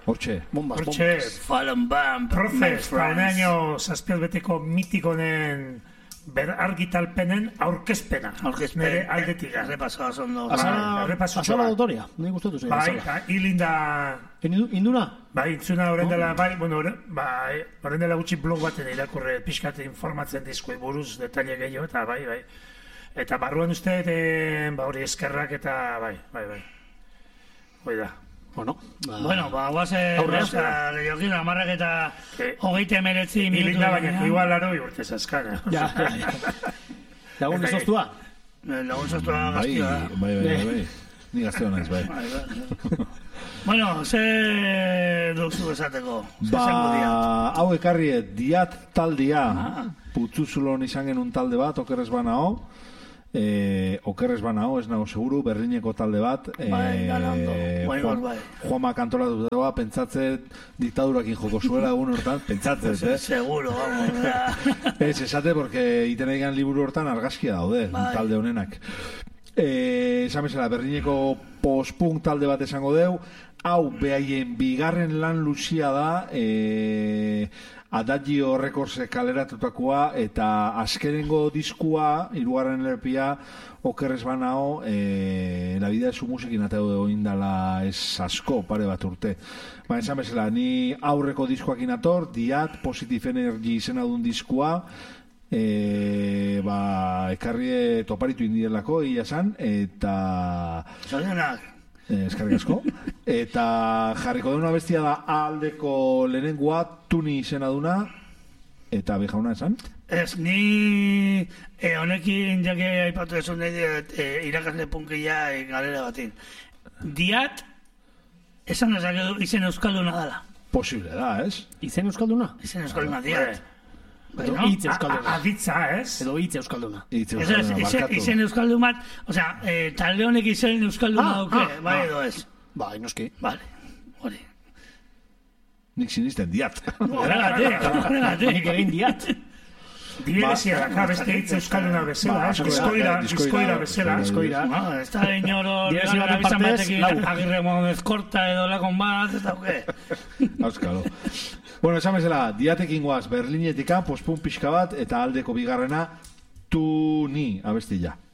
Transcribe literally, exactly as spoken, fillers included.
Hortxe. Bombas, Hortxe. bombas. Fallen bam, Proces, pauneaino zazpiaz beteko mitikonen ber argitalpenen aurkezpena. Aurkezpen. Nere aldetik. Errepasoa zondo. Azala- Errepaso Azala bat. dotoria, nahi gustatu zen. Bai, eta hilinda... Induna? Bai, intzuna horren dela, bai, bueno, horren bai, horren dela gutxi blog baten irakurre pixkat informatzen dizkoi buruz detaile gehiago, eta bai, bai. Eta barruan uste, e, ba hori eskerrak eta bai, bai, bai. Hoi da. Bueno, ba... Bueno, ba, guaze, Aurrera. gehiagin, amarrak eta Eh, hogeite emeretzi minutu. Hilinda baina, igual laro urte zazkana. Ja, ja, ja. Lagun ezoztua? Lagun zoztua Bai, gaztia. bai, bai, bai. Ni gazteo naiz, bai. Bueno, ze duzu esateko? Ba, hau ekarrie, diat taldia. Putzuzulon izan genuen talde bat, okerrez banao. Eh, okerrez banao, ez nago seguru, Berlineko talde bat. Bai, galando. Bai, Juan, bai. Juanma kantolatu dagoa, pentsatzet diktadurakin joko zuela egun hortan, pentsatzet, eh? Seguro, vamos. Ez, esate, porque iten egan liburu hortan argazkia daude, Bai. talde honenak. Eh, esan bezala, Berlineko post-punk talde bat esango deu, hau behaien bigarren lan luzia da, eh, Adagio Records kaleratutakoa, eta azkenengo diskua, hirugarren lerpia, okerrez banao, eh, la vida de su musikin ateu oindala ez asko, pare bat urte. Ba, esan bezala, ni aurreko diskoakin ator, Diat, Positive Energy izena duen diskua, e, ba, ekarrie toparitu indielako, ia san, eta... Zorionak. Eh, eskarrik asko. Eta jarriko duna bestia da aldeko lehenengoa, Tuni izena duna, eta bejauna esan? Ez, ni eh, honekin jake aipatu esun nahi dut eh, irakasle punkila eh, galera batin. Diat, esan ezak izen euskalduna dela. Posible da, ez? Izen euskalduna? Izen euskalduna, diat. Edo Bueno, hitz euskalduna. Aditza, ez? Edo hitz euskalduna. Hitz Ez ez, euskalduna, izen, barkatu. izen euskaldun bat, osea, eh, talde honek izen euskalduna Ah, dauke, ah, bai ah. edo ez. Bai, noski. Vale, hori. Nik sinisten Diat. Horregatik, horregatik. Nik egin diat. Dieresia daka beste hitz euskalduna bezala, Ba, ez? Diskoira, diskoira, diskoira bezala. Diskoira. Bueno, ez da inoro, Diesi bigarren baten abizan partez, batekin lau. agirre modez korta edo lakon bat, ez dauke. Auskalo. Bueno, esan bezala, Diatekin guaz, Berlinetika, pospun pixka bat, eta aldeko bigarrena, Tuni abestila.